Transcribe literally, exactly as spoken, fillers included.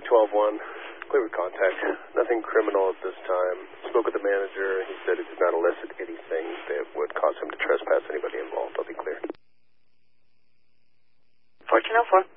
twelve one. Clear with contact. Nothing criminal at this time. Spoke with the manager. He said it did not elicit anything that would cause him to trespass anybody involved. I'll be clear. fourteen oh four.